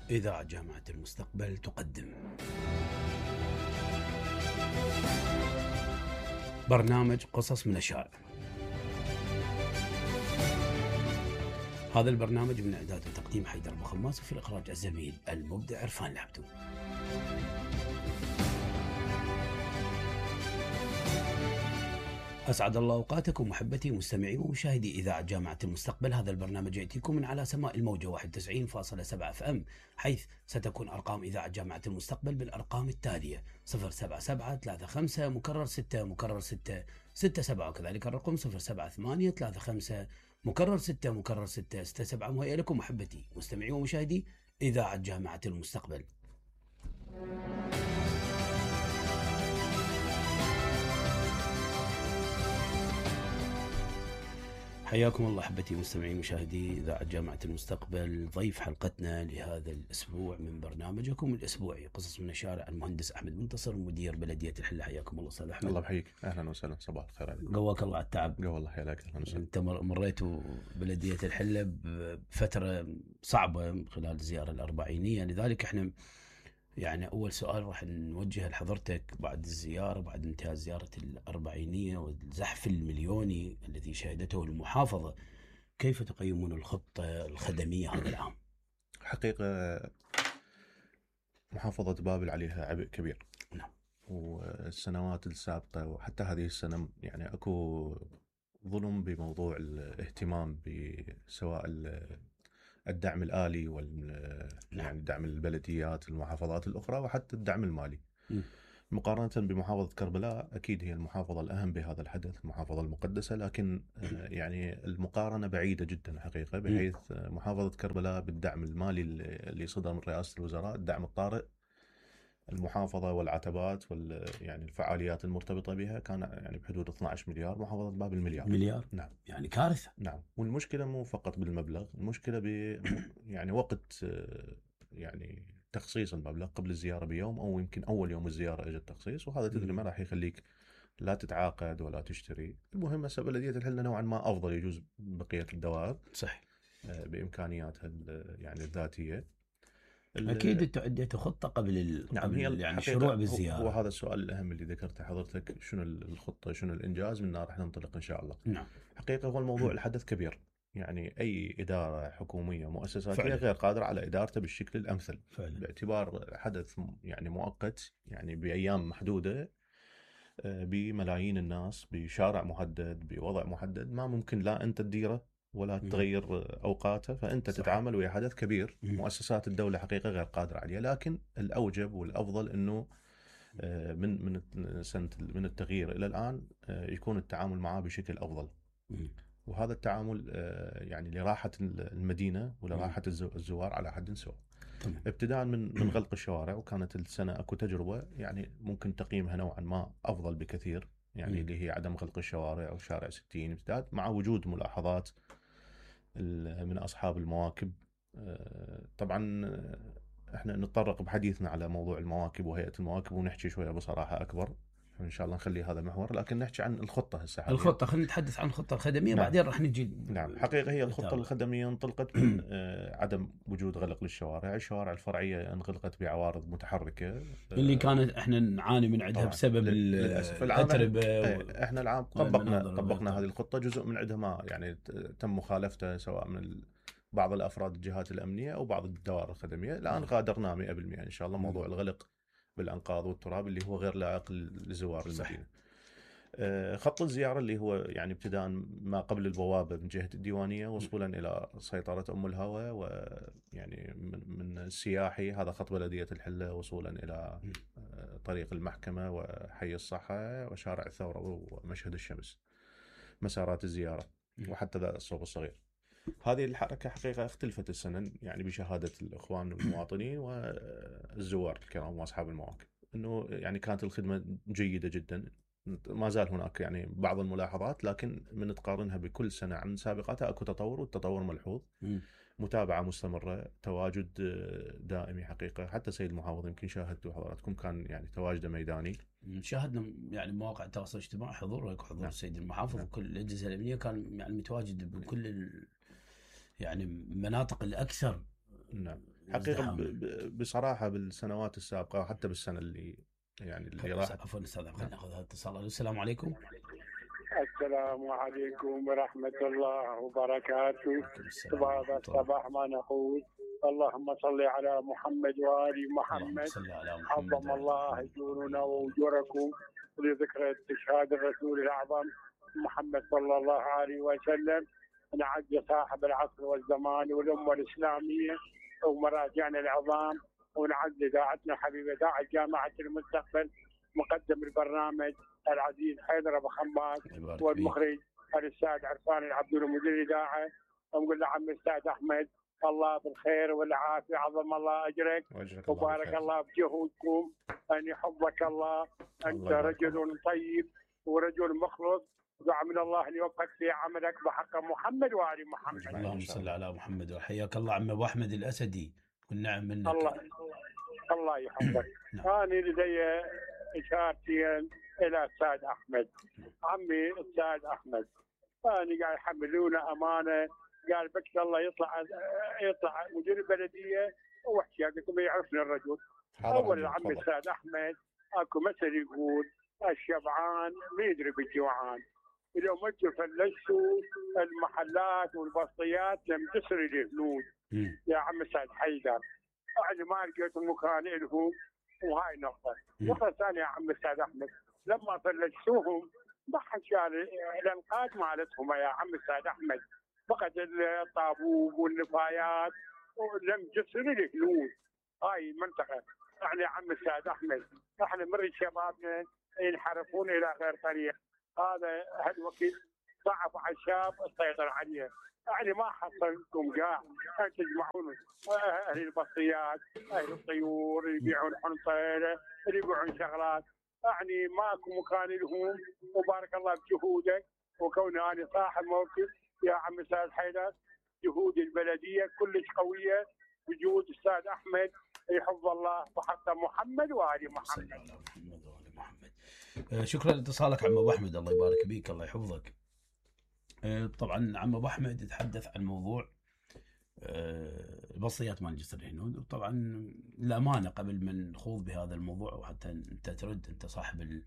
إذاعة جامعة المستقبل تقدم برنامج قصص من الشارع. هذا البرنامج من إعداد وتقديم حيدر أبو خماس، وفي الإخراج الزميل المبدع عرفان العبدو. أسعد الله أوقاتكم محبتي مستمعي ومشاهدي إذاعة جامعة المستقبل. هذا البرنامج يأتيكم من على سماء الموجة 91.7 FM، حيث ستكون أرقام إذاعة جامعة المستقبل بالأرقام التالية: 07735 مكرر 6 مكرر 6 67، وكذلك الرقم 07835 مكرر 6 مكرر 6 67. وهي لكم محبتي مستمعي ومشاهدي إذاعة جامعة المستقبل. حياكم الله احبتي مستمعي مشاهدي اذاعه جامعه المستقبل. ضيف حلقتنا لهذا الاسبوع من برنامجكم الاسبوعي قصص من الشارع المهندس احمد منتصر، مدير بلديه الحله. حياكم الله استاذ احمد. الله يحييك، اهلا وسهلا، صباح الخير عليك. قواك الله على التعب. قوى الله حياك، اهلا وسهلا. انت مريت بلديه الحله بفتره صعبه خلال الزياره الاربعينيه، لذلك احنا يعني أول سؤال راح نوجهه لحضرتك بعد الزيارة، بعد انتهاء زيارة الأربعينية والزحف المليوني الذي شهدته المحافظة، كيف تقيمون الخطة الخدمية هذا العام؟ حقيقة محافظة بابل عليها عبء كبير. نعم. والسنوات السابقة وحتى هذه السنة يعني أكو ظلم بموضوع الاهتمام بسواء الدعم الآلي يعني دعم البلديات المحافظات الأخرى وحتى الدعم المالي. مقارنة بمحافظة كربلاء، أكيد هي المحافظة الأهم بهذا الحدث، المحافظة المقدسة، لكن يعني المقارنة بعيدة جدا حقيقة، بحيث محافظة كربلاء بالدعم المالي اللي صدر من رئاسة الوزراء، الدعم الطارئ، المحافظة والعتبات يعني الفعاليات المرتبطة بها كان يعني بحدود 12 مليار، محافظة بابل مليار. نعم. يعني كارثة. نعم. والمشكلة مو فقط بالمبلغ، المشكلة يعني وقت يعني تخصيص المبلغ قبل الزيارة بيوم أو يمكن أول يوم الزيارة اجى التخصيص، وهذا تدري ما راح يخليك لا تتعاقد ولا تشتري. المهم هسه بلدية الحلة نوعا ما أفضل يجوز بقية الدوائر، صحيح، بإمكانياتها يعني الذاتية. أكيد أنتم عديتوا خطة قبل نعم، هي يعني الشروع بالزيارة. وهذا السؤال الأهم اللي ذكرته حضرتك، شنو الخطة، شنو الإنجاز، منها راح ننطلق إن شاء الله. نعم. حقيقة هو الموضوع الحدث كبير، يعني أي إدارة حكومية مؤسساتية فعلا غير قادرة على إدارته بالشكل الأمثل فعلا. باعتبار حدث يعني مؤقت، يعني بأيام محدودة، بملايين الناس، بشارع محدد، بوضع محدد، ما ممكن لا أنت تديره ولا تغير أوقاته، فأنت صحيح. تتعامل ويا حدث كبير. مؤسسات الدولة حقيقة غير قادرة عليه، لكن الأوجب والأفضل أنه من التغيير إلى الآن يكون التعامل معه بشكل أفضل. وهذا التعامل يعني لراحة المدينة ولراحة الزوار على حد سواء. ابتداء من غلق الشوارع، وكانت السنة أكو تجربة يعني ممكن تقييمها نوعا ما أفضل بكثير، يعني اللي هي عدم غلق الشوارع أو شارع 60 ابتداء، مع وجود ملاحظات من أصحاب المواكب. طبعا احنا نتطرق بحديثنا على موضوع المواكب وهيئة المواكب ونحكي شوية بصراحة أكبر، إن شاء الله نخلي هذا محور، لكن نحكي عن الخطة هسه حاليا. الخطة، خلينا نتحدث عن الخطة الخدمية. نعم. بعدين راح نجي. نعم. حقيقة هي الخطة الخدمية انطلقت من عدم وجود غلق للشوارع. الشوارع الفرعية انغلقت بعوارض متحركة اللي كانت احنا نعاني من عندها بسبب للأسف الأتربة. احنا العام طبقنا هذه الخطة، جزء من عندها ما يعني تم مخالفته سواء من بعض الأفراد الجهات الأمنية أو بعض الدوائر الخدمية. الآن غادرناه 100% إن شاء الله. موضوع الغلق بالأنقاض والتراب اللي هو غير لائق لزوار المدينة. خط الزيارة اللي هو يعني ابتداء ما قبل البوابة من جهة الديوانية وصولا إلى سيطرة أم الهوى، ويعني من السياحي هذا خط بلدية الحلة وصولا إلى طريق المحكمة وحي الصحة وشارع الثورة ومشهد الشمس، مسارات الزيارة وحتى ذا الصوب الصغير. هذه الحركة حقيقة اختلفت السنة يعني بشهادة الإخوان المواطنين والزوار الكرام وأصحاب المواكب، أنه يعني كانت الخدمة جيدة جدا. ما زال هناك يعني بعض الملاحظات، لكن من تقارنها بكل سنة عن سابقاتها أكو تطور، والتطور ملحوظ. متابعة مستمرة، تواجد دائمي حقيقة. حتى سيد المحافظ يمكن شاهدتوا حضراتكم كان يعني تواجده ميداني. شاهدنا يعني مواقع التواصل الاجتماعي حضور نعم. السيد المحافظ. نعم. وكل الأجهزة الأمنية كان يعني متواجد بكل يعني المناطق الأكثر نعم. حقيقة بصراحة بالسنوات السابقة وحتى بالسنة اللي يعني اللي راحت. عفوا استاذ، خلينا ناخذ هذا الاتصال. السلام عليكم. السلام عليكم ورحمة الله وبركاته. وهذا الصباح ما نقول اللهم صل على محمد وآل محمد. عظم الله أجورنا وأجوركم لذكرى استشهاد الرسول الأعظم محمد صلى الله عليه وسلم. نعز صاحب العصر والزمان والأمة الإسلامية ومراجعنا العظام، ونعز إذاعتنا حبيبة إذاعة جامعة المستقبل، مقدم البرنامج العزيز حيدر أبو خماس، والمخرج الأستاذ عرفان العبدول مدير الإذاعة. ونقول له عم الأستاذ أحمد الله بالخير والعافية، عظم الله أجرك وبارك الله بجهودكم، أن يحبك الله. أنت رجل طيب ورجل مخلص، دعا من الله ليوفقك في عملك بحق محمد وآل محمد. اللهم صل على محمد. وحياك الله عم أبو أحمد الأسدي، والنعم منك. الله يحفظك. أنا لدي إشارتين إلى أستاذ أحمد. عمي أستاذ أحمد، أنا قاعد يحملونا أمانة، قال بك الله يطلع مدير البلدية وحكي، قلت ما يعرفني الرجل. أول عمي أستاذ أحمد أكو مثل يقول الشبعان ما يدري بالجوعان. اليوم انتم فلشتوا المحلات والبسطيات لم تسري الهنود يا عم استاذ حيدر، يعني ما لقيتوا مكان لهم، وهاي نقطة. نقطة ثانية يا عم استاذ احمد، لما فلشتوهم ما حد شال الانقاذ مالتهم يا عم استاذ احمد، فقط الطابوق والنفايات ولم تسري الهنود. هاي المنطقة يعني يا عم استاذ احمد احنا مرة شبابنا ينحرفون الى غير طريق، هذا هالوقت صعب على الشاب السيطرة عليه. يعني ما حصلكم قاع أن تجمعون أهل البسطيات، أهل الطيور اللي يبيعون حنطيلة، اللي يبيعون شغلات، يعني ماكو مكان لهم. وبارك الله بجهودك، وكوني أنا صاحب موقف يا عم أستاذ حيدر، جهود البلدية كلش قوية بجهود أستاذ أحمد، يحفظ الله وحتى محمد وآل محمد. شكرا لاتصالك عم ابو احمد، الله يبارك بيك، الله يحفظك. طبعا عم ابو احمد يتحدث عن موضوع البسطيات مال جسر الهنود، وطبعا الامانه قبل ما نخوض بهذا الموضوع وحتى انت ترد، انت صاحب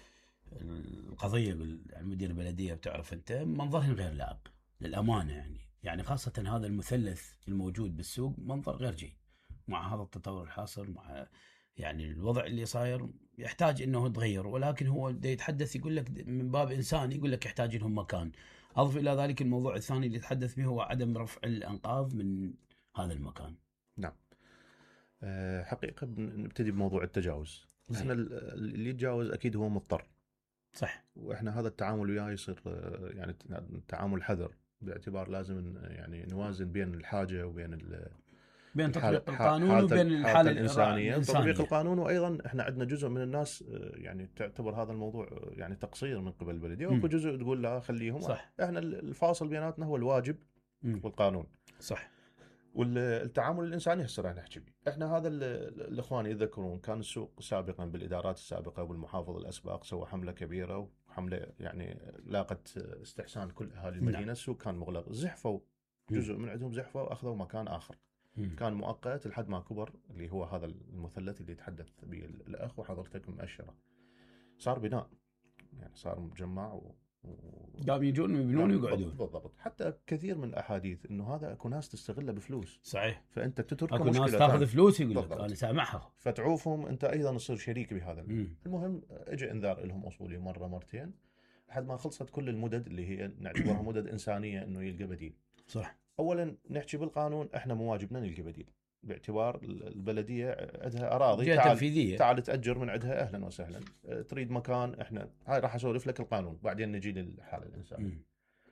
القضيه مدير البلديه، بتعرف انت منظرهم غير لائق للامانه، يعني خاصه هذا المثلث الموجود بالسوق منظر غير جيد مع هذا التطور الحاصل، مع يعني الوضع اللي صاير يحتاج انه يتغير. ولكن هو يتحدث يقول لك من باب انساني، يقول لك يحتاج لهم مكان. اضف الى ذلك الموضوع الثاني اللي يتحدث به هو عدم رفع الانقاض من هذا المكان. نعم. حقيقه نبتدي بموضوع التجاوز. احنا اللي يتجاوز اكيد هو مضطر، صح، واحنا هذا التعامل وياه يصير يعني تعامل حذر، باعتبار لازم يعني نوازن بين الحاجه وبين بين تطبيق القانون وبين الحالة الإنسانية. تطبيق القانون، وأيضا إحنا عندنا جزء من الناس يعني تعتبر هذا الموضوع يعني تقصير من قبل البلدية، وأكو جزء تقول لا خليهم. صح. إحنا الفاصل بيناتنا هو الواجب والقانون. صح. والتعامل الإنساني هسه راح نحكي به. إحنا هذا الإخوان يتذكرون كان السوق سابقا بالإدارات السابقة والمحافظ الأسبق سوى حملة كبيرة، وحملة يعني لاقت استحسان كل أهالي المدينة. السوق كان مغلق، زحفوا جزء من عندهم، زحفوا وأخذوا مكان آخر كان مؤقت لحد ما كبر، اللي هو هذا المثلث اللي يتحدث به الأخ وحضرتك مؤشرة. صار بناء، يعني صار مجمع قام يجون يبنون ويقعدون. بالضبط. حتى كثير من الأحاديث إنه هذا أكو ناس تستغله بفلوس. صحيح. فأنت تترك أكو ناس تأخذ فلوس يقول لك أنا سامحها، فتعوفهم أنت أيضا تصير شريك بهذا. المهم اجى إنذار لهم أصولي مرة مرتين لحد ما خلصت كل المدد اللي هي نعتبرها مدد إنسانية إنه يلقى بديل. صح. اولا نحكي بالقانون، احنا مو واجبنا نلقى بديل، باعتبار البلديه عندها اراضي، تعال تاجر من عندها، اهلا وسهلا. تريد مكان، احنا هاي راح اسولف لك القانون بعدين نجي للحاله الانسانيه.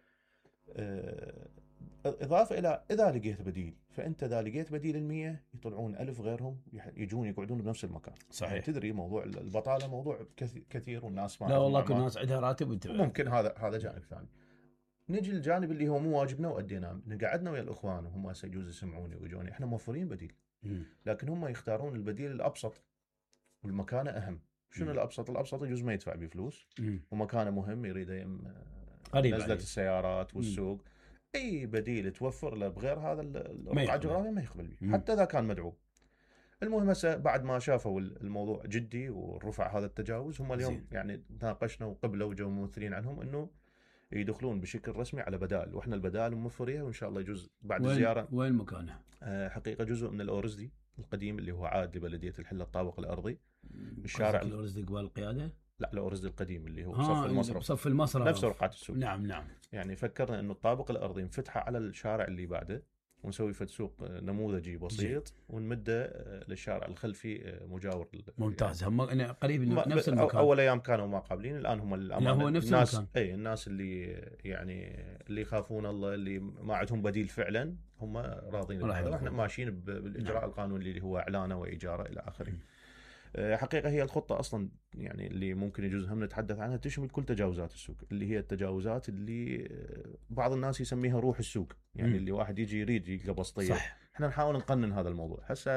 اضافه الى اذا لقيت بديل، فانت اذا لقيت بديل 100 يطلعون 1000 غيرهم يجون يقعدون بنفس المكان. صحيح. يعني تدري موضوع البطاله موضوع كثير، والناس ما لا والله كل الناس عندها راتب، ممكن هذا جانب ثاني. نجي الجانب اللي هو مو واجبنا وأديناه، قعدنا ويا الأخوان وهم سيجوز يسمعوني ويجوني، إحنا موفرين بديل، لكن هم يختارون البديل الأبسط والمكانة أهم. شنو الأبسط؟ الأبسط يجوز ما يدفع بفلوس ومكانه مهم، يريد نزلة السيارات والسوق. اي بديل توفر له بغير هذا الرقعه الجغرافيه ما يقبل به، حتى اذا كان مدعوم. المهم هسه بعد ما شافوا الموضوع جدي ورفع هذا التجاوز، هم اليوم يعني تناقشنا وقبلوا وجو ممثلين عنهم انه يدخلون بشكل رسمي على بدائل، واحنا البدائل موفريها وان شاء الله يجوز بعد الزياره. وين مكانها؟ حقيقه جزء من الاورزدي القديم اللي هو عاد لبلديه الحله الطابق الارضي. الشارع الاورزدي قبال القياده؟ لا الاورزدي القديم اللي هو بصف المصرف. بصف المصرف نفس رقعه السوق. نعم. يعني فكرنا انه الطابق الارضي نفتحه على الشارع اللي بعده، ونسوي فد سوق نموذجي بسيط ونمده للشارع الخلفي مجاور. ممتاز. هم قريب نفس المكان. اول ايام كانوا ما قابلين، الان هم الامانه هو نفس الناس المكان. اي الناس اللي يعني اللي يخافون الله، اللي ما عندهم بديل فعلا، هم راضين بهذا، واحنا ماشيين بالاجراء القانوني اللي هو اعلانه وايجاره الى اخره. حقيقه هي الخطه اصلا يعني اللي ممكن يجوز هم نتحدث عنها تشمل كل تجاوزات السوق، اللي هي التجاوزات اللي بعض الناس يسميها روح السوق، يعني اللي واحد يجي يريد يلقى بسطيه. صح. احنا نحاول نقنن هذا الموضوع. هسه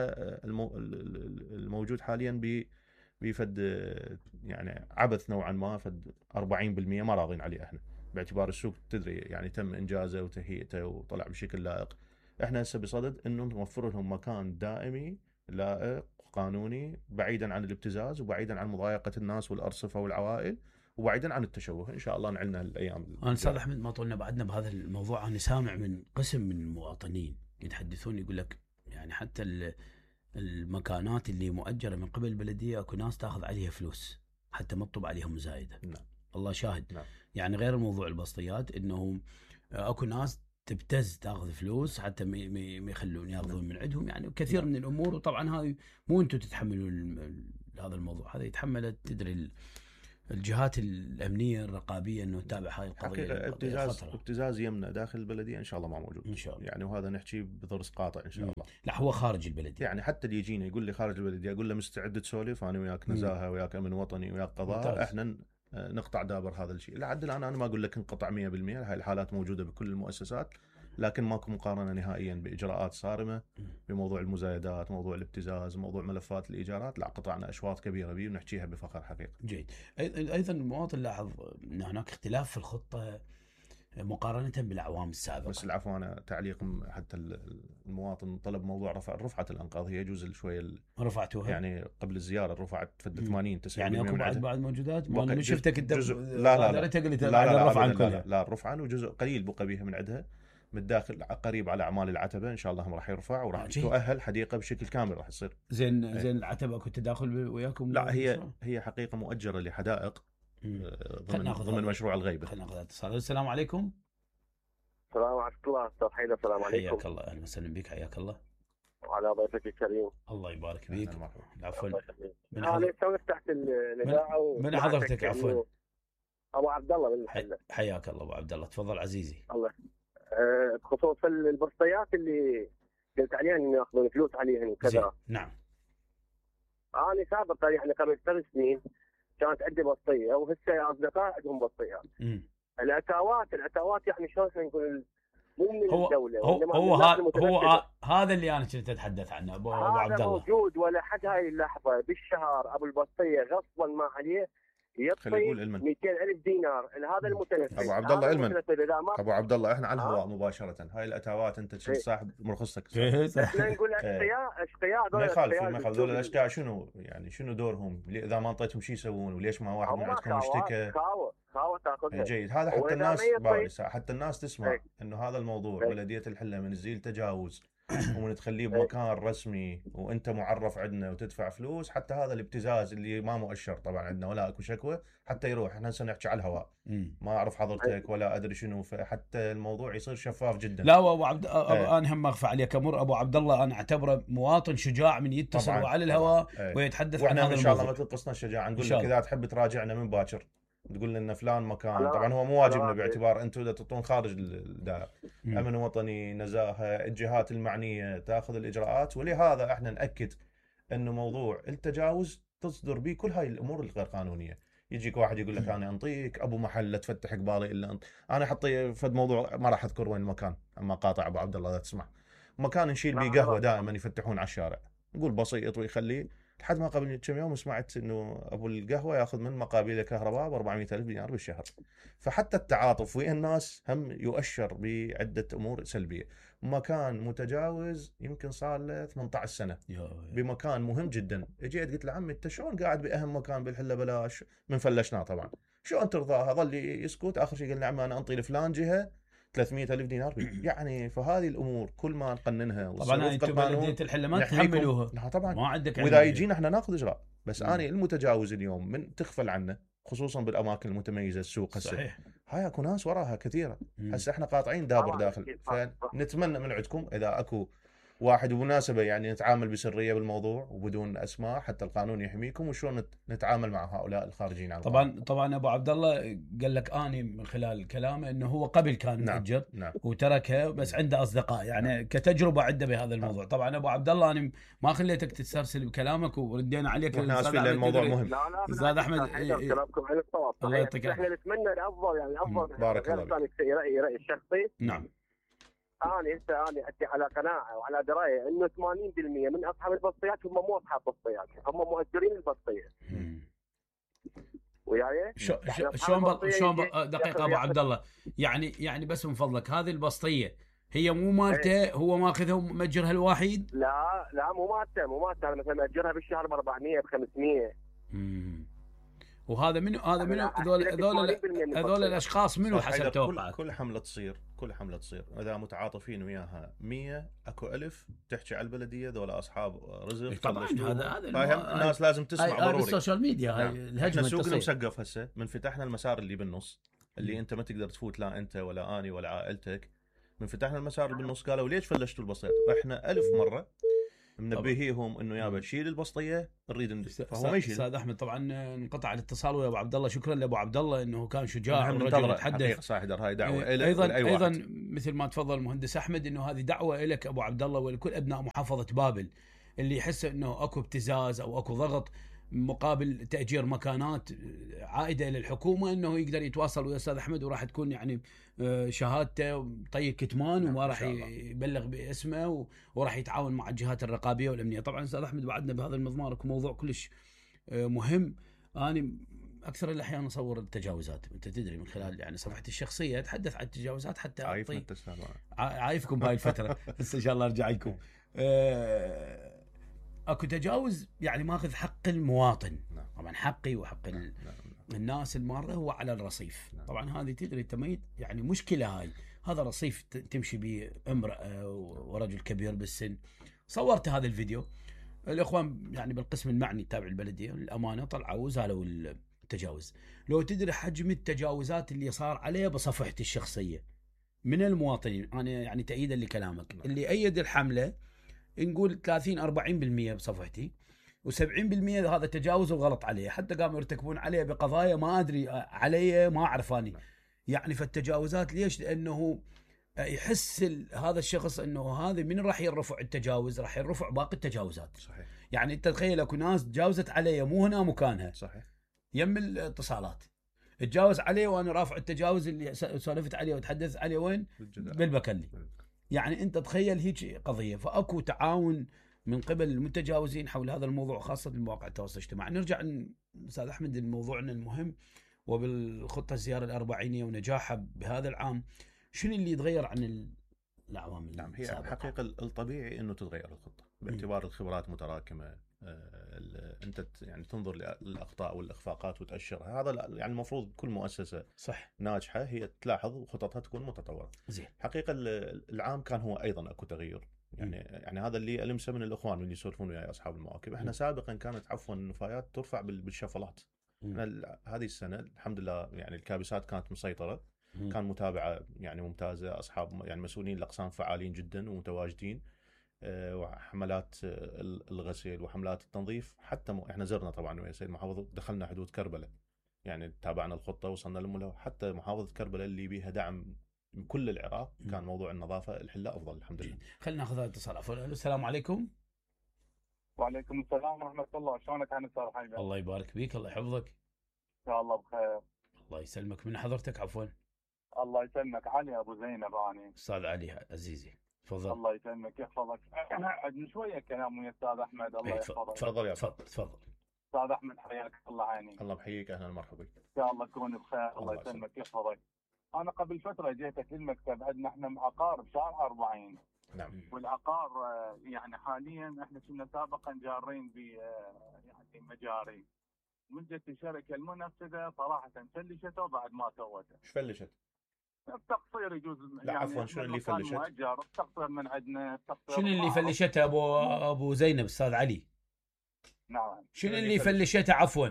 الموجود حاليا بفد يعني عبث نوعا ما، فد 40% ما راضين عليه احنا، باعتبار السوق تدري يعني تم انجازه وتهيئته وطلع بشكل لائق. احنا هسه بصدد انه نوفر لهم مكان دائمي لائق قانوني، بعيدا عن الابتزاز وبعيدا عن مضايقه الناس والارصفه والعوائل وبعيدا عن التشوه. ان شاء الله نعلنا الايام. انا استاذ احمد ما طولنا بعدنا بهذا الموضوع. انا سامع من قسم من المواطنين يتحدثون يقول لك يعني حتى المكانات اللي مؤجره من قبل البلديه اكو ناس تاخذ عليها فلوس حتى مطلوب عليها مزايده. نعم. الله شاهد. نعم. يعني غير الموضوع البسطيات انه اكو ناس تبتز تاخذ فلوس حتى ما يخلون ياخذون من عندهم، يعني كثير من الامور. وطبعا هاي مو انتم تتحملون هذا الموضوع، هذا يتحمل تدري الجهات الامنيه الرقابيه انه تتابع هاي القضيه. حقيقه ابتزاز يمنا داخل البلديه ان شاء الله ما موجود ان شاء الله، يعني، وهذا نحكي بضرس قاطع ان شاء الله. لا هو خارج البلديه، يعني حتى اللي يجينا يقول لي خارج البلديه اقول له مستعد تسولف، انا وياك نزاهه وياك امن وطني وياك قضاء. ممتاز. احنا نقطع دابر هذا الشيء. لحد الان انا ما اقول لك انقطع 100%، هاي الحالات موجوده بكل المؤسسات، لكن ماكو مقارنه نهائيا باجراءات صارمه بموضوع المزايدات، موضوع الابتزاز، موضوع ملفات الايجارات. لا قطعنا اشواط كبيره به ونحكيها بفخر حقيقه. جيد. ايضا المواطن لاحظ ان هناك اختلاف في الخطه مقارنه بالاعوام السابقه. بس العفو انا تعليق حتى المواطن طلب موضوع رفعت الانقاض، هي يجوز شويه رفعتوها يعني قبل الزياره رفعت فد 80 90%. يعني اكو بعد موجودات؟ ما شفتك انت لا الرفعه وجزء قليل بقى بها من عندها متداخل قريب على اعمال العتبه، ان شاء الله هم راح يرفع وراح تؤهل حديقه بشكل كامل راح يصير. زين العتبه اكو تداخل وياكم؟ لا هي حقيقه مؤجره لحدائق ضمن مشروع الغيبه. خلينا ناخذ اتصال. السلام عليكم. السلام ورحمه الله. استاذ حيدر السلام عليكم. حياك الله، اهلا وسهلا بك. حياك الله وعلى ضيفك الكريم. الله يبارك فيك. عفوا انا توك تحت الاذاعه من حضرتك؟ عفوا ابو عبد الله من الحله. حياك الله ابو عبد الله، تفضل عزيزي. الله بخصوص البسطيات اللي قلت عليها انه ياخذون فلوس عليها وكذا. نعم. انا سابقا يعني قبل 3 سنين كانت عندي بسطيه، وهسه اصدقاء عندهم بسطيات. العتاوات يعني شلون نقول مو من الدوله، هو هذا اللي انا كنت اتحدث عنه ابو عبد الله. هذا موجود ولا حد هاي اللحظه بالشهر ابو البسطيه غصبا ما عليه يطفي 200,000 دينار. هذا المتنفذ ابو عبد الله علما. ابو عبد الله احنا على الهواء مباشره هاي الاتاوات انت صاحب مرخصتك. احنا نقول اشقياء ما يخالف ذول الاشقياء شنو يعني شنو دورهم؟ اذا ما انطيتهم شو يسوون؟ وليش ما واحد من عندكم اشتكى؟ خاوه تاخذها. جيد. هذا حتى الناس تسمع انه هذا الموضوع بلديه الحله من تزيل تجاوز ومن تخليه بمكان رسمي وانت معرف عندنا وتدفع فلوس، حتى هذا الابتزاز اللي ما مؤشر طبعا عندنا ولا اكو شكوى حتى يروح. احنا هسه نحكي على الهواء ما اعرف حضرتك ولا ادري شنو، فحتى الموضوع يصير شفاف جدا. لا ابو عبد انا هم اغفى عليك امر ابو عبد الله، انا اعتبره مواطن شجاع من يتصل على الهواء ويتحدث عن هذا الموضوع. ان شاء الله ما تنقصنا الشجاعه، نقول لك اذا تحب تراجعنا من باكر تقول لنا فلان مكان. طبعا هو مو واجبنا باعتبار انتم اذا تعطون خارج الدائره. امن وطني، نزاهه، الجهات المعنيه تاخذ الاجراءات، ولهذا احنا ناكد انه موضوع التجاوز تصدر به كل هاي الامور الغير قانونيه. يجيك واحد يقول لك انا انطيك ابو محل لا تفتح قبالي الا انت. انا حطي فد موضوع ما راح اذكر وين المكان، اما قاطع ابو عبد الله اذا تسمع، مكان نشيل به قهوه دائما يفتحون على الشارع، نقول بسيط ويخليه لحد ما قبل كم يوم سمعت انه ابو القهوه ياخذ من مقابيله كهرباء ب 400,000 دينار بالشهر. فحتى التعاطف ويا الناس هم يؤشر بعده امور سلبيه. مكان متجاوز يمكن صار له 18 سنه بمكان مهم جدا. اجيت قلت له عمي انت شلون قاعد باهم مكان بالحله بلاش؟ من فلشناه طبعا. شلون ترضاها؟ ظل يسكت. اخر شيء قال نعم انا انطي لفلان جهه 300,000 دينار يعني. فهذه الامور كل ما نقننها طبعا انتم بلديه الحله ما تحملوها. لا طبعا ما عندك. واذا يجينا احنا ناخذ اجراء. بس اني المتجاوز اليوم من تغفل عنه خصوصا بالاماكن المتميزه السوق هسه. صحيح. هاي اكو ناس وراها كثيره. هسه احنا قاطعين دابر داخل. فنتمنى من عندكم اذا اكو واحد وبمناسبه يعني نتعامل بسريه بالموضوع وبدون اسماء حتى القانون يحميكم، وشلون نتعامل مع هؤلاء الخارجين عن القانون. طبعا ابو عبد الله قال لك اني من خلال كلامه انه هو قبل كان مؤجر وتركه، بس عنده اصدقاء يعني كتجربه عنده بهذا الموضوع. طبعا ابو عبد الله انا ما خليتك تسترسل بكلامك وردينا عليك. الموضوع مهم. استاذ احمد كلامكم على الصواب. الله يعطيك احنا نتمنى الافضل يعني الافضل. بارك الله فيك. رايي الشخصي. نعم. انا عندي على قناعه وعلى درايه انه 80% من اصحاب البسطيات هم مو اصحاب بسطيات، هم مؤجرين البسطيه. وياي شلون دقيقه ابو عبد الله، يعني بس من فضلك هذه البسطيه هي مو مالته، هو ماخذها ومأجرها الوحيد؟ لا مو مالته. انا مثلا مأجرها بالشهر ب 400 ب 500. وهذا منو هذول الاشخاص منو حسب توقعك؟ كل حمله تصير اذا متعاطفين وياها 100 اكو 1000 تحكي على البلديه ذولا اصحاب رزق. طبعا هذا الناس لازم تسمع ضروري. السوشيال ميديا هاي الهجمه السوق المسقف هسه من فتحنا المسار اللي بالنص اللي انت ما تقدر تفوت، لا انت ولا اني ولا عائلتك. من فتحنا المسار اللي بالنص قالوا ليش فلشتوا البسيط؟ احنا 1000 مره منبهيهم انه يابا شيل البسطيه نريد ندس. فهو ما يشيل. استاذ احمد طبعا انقطع الاتصال ويا ابو عبد الله. شكرا لابو عبد الله انه كان شجاع ورجل يتحدث. صحيح هاي دعوه ايضا مثل ما تفضل المهندس احمد انه هذه دعوه لك ابو عبد الله ولكل ابناء محافظه بابل اللي يحس انه اكو ابتزاز او اكو ضغط مقابل تأجير مكانات عائدة إلى الحكومة، أنه يقدر يتواصل ويا أستاذ أحمد وراح تكون يعني شهادته طي كتمان وما راح يبلغ باسمه وراح يتعاون مع الجهات الرقابية والأمنية. طبعا أستاذ أحمد بعدنا بهذا المضمار موضوع كلش مهم. أنا أكثر الأحيان أصور التجاوزات، أنت تدري من خلال يعني صفحتي الشخصية أتحدث عن التجاوزات حتى عايفكم بهاي الفترة بس إن شاء الله أرجع لكم. اكو تجاوز يعني ماخذ حق المواطن. طبعا حقي وحق الناس المارة هو على الرصيف. طبعا هذه تدري تميت يعني مشكلة هاي. هذا رصيف تمشي به امرأة ورجل كبير بالسن. صورت هذا الفيديو، الاخوان يعني بالقسم المعني تابع البلدية الامانة طلعوا وزالوا التجاوز. لو تدري حجم التجاوزات اللي صار عليه بصفحتي الشخصية من المواطنين، انا يعني تأييدا لكلامك اللي ايد الحملة نقول 30-40% بصفحتي، و70% هذا تجاوز وغلط عليه، حتى قاموا يرتكبون عليه بقضايا ما ادري علي ما اعرفاني. يعني فالتجاوزات ليش؟ لانه يحس هذا الشخص انه هذا من راح يرفع التجاوز، راح يرفع باقي التجاوزات. صحيح. يعني انت تخيل اكو ناس تجاوزت علي مو هنا مكانها. صحيح. يم الاتصالات تجاوز عليه وانا رافع التجاوز اللي سولفت عليه وتحدثت عليه وين؟ بالبكلي. يعني انت تخيل هيك قضيه. فاكو تعاون من قبل المتجاوزين حول هذا الموضوع خاصه بمواقع التواصل الاجتماعي. نرجع استاذ احمد لموضوعنا المهم وبالخطه الزياره الأربعينية ونجاحها بهذا العام. شنو اللي يتغير عن الاعوام؟ نعم هي الحقيقه الطبيعي انه تتغير الخطه باعتبار الخبرات متراكمه. انت يعني تنظر للاخطاء والاخفاقات وتاشرها. هذا يعني المفروض كل مؤسسه صح ناجحه هي تلاحظ وخططها تكون متطوره. زين. حقيقه العام كان هو ايضا اكو تغير. يعني هذا اللي ألمسه من الاخوان اللي يسولفون وياي اصحاب المواكب. احنا سابقا كانت عفوا النفايات ترفع بالشفلات. هذه السنه الحمد لله يعني الكابسات كانت مسيطره. كان متابعه يعني ممتازه، اصحاب يعني مسؤولين الاقسام فعالين جدا ومتواجدين. وحملات الغسيل وحملات التنظيف. حتى احنا زرنا طبعا ويا سيد محافظ، دخلنا حدود كربلاء يعني تابعنا الخطه وصلنا للملو. حتى محافظه كربلاء اللي بيها دعم من كل العراق كان موضوع النظافه الحله افضل الحمد لله. خلينا ناخذ اتصال. السلام عليكم. وعليكم السلام ورحمه الله. شلونك انا استاذ حبيبي؟ الله يبارك بيك، الله يحفظك. ان شاء الله بخير. الله يسلمك. من حضرتك عفوا؟ الله يسلمك. علي ابو زينب. اني استاذ علي عزيزي. تفضل. الله يسلمك يحفظك. عندنا شويه كلام ويا استاذ احمد. الله يحفظك. تفضل يا تفضل. استاذ احمد حياك الله عيني. الله بحييك، اهلا ومرحبا. ان شاء الله تكون بخير. الله يسلمك يحفظك. انا قبل فتره جيتك المكتب، عندنا احنا عقار بشارع 40. نعم. والعقار يعني حاليا احنا كنا سابقا جارين ب يعني مجاري. مدة الشركه المنفذه صراحه فلشته بعد ما سوته. ايش فلشت؟ التقصير يجوز. لا يعني عفوا، شنو اللي فلشت؟ مؤجر، التقصير من عندنا، التقصير شنو اللي فلشته ابو زينب استاذ علي؟ نعم. شنو اللي فلشته عفوا؟